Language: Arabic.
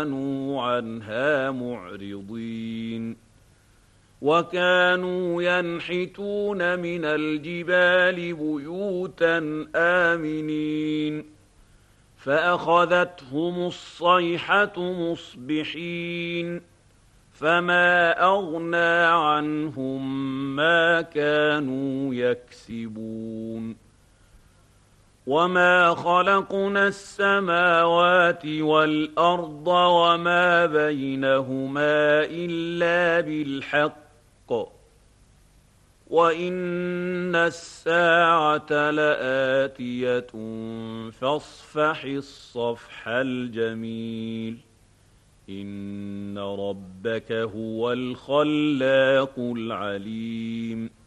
كانوا عنها معرضين وكانوا ينحتون من الجبال بيوتا آمنين فأخذتهم الصيحة مصبحين فما أغنى عنهم ما كانوا يكسبون وما خلقنا السماوات والأرض وما بينهما إلا بالحق وإن الساعة لآتية فاصفح الصفح الجميل إن ربك هو الخلاق العليم